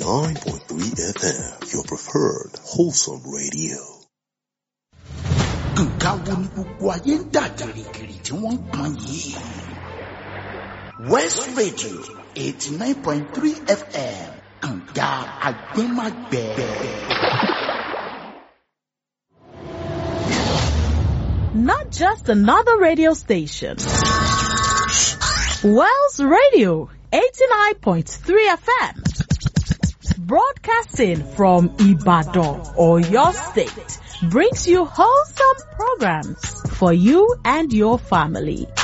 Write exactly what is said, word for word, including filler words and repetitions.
eighty-nine point three F M, your preferred wholesome radio. Nǹkan wo ni gbogbo ayé ń dà gìrìgìrì tí wọ́n ń pọn yìí? West Radio eighty nine point three F M, kànga agbẹ́magbẹ́. Not just another radio station. Wells Radio eighty-nine point three F M, broadcasting from Ibadan, Oyo State, brings you wholesome programs for you and your family.